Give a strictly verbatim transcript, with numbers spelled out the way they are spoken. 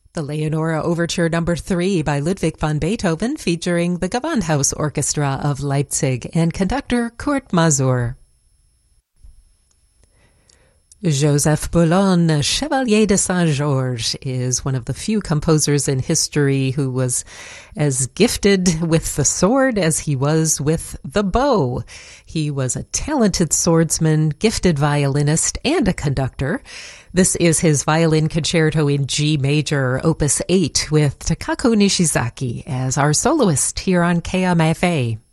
The Leonora Overture Number three by Ludwig van Beethoven, featuring the Gewandhaus Orchestra of Leipzig and conductor Kurt Masur. Joseph Boulogne, Chevalier de Saint-Georges, is one of the few composers in history who was as gifted with the sword as he was with the bow. He was a talented swordsman, gifted violinist, and a conductor. This is his violin concerto in G major, opus eight, with Takako Nishizaki as our soloist here on K M F A.